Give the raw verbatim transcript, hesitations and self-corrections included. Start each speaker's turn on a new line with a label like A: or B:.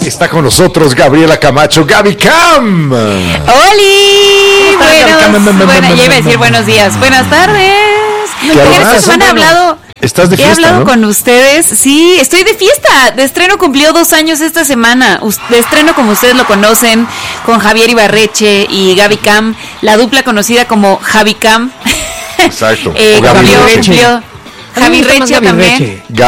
A: Está con nosotros Gabriela Camacho, Gaby Cam.
B: ¡Holi! Buenos, bueno, ya iba a decir buenos días. Buenas tardes. Esta semana he hablado...
A: Estás de fiesta,
B: He hablado
A: ¿no?
B: con ustedes, sí, estoy de fiesta, de estreno cumplió dos años esta semana, de estreno como ustedes lo conocen, con Javier Ibarreche y Gaby Cam, la dupla conocida como Javi Cam.
A: Exacto.
B: eh,
A: O Gaby
B: cumplió,
A: Reche.
B: cumplió, Javi Reche también.
A: Gaby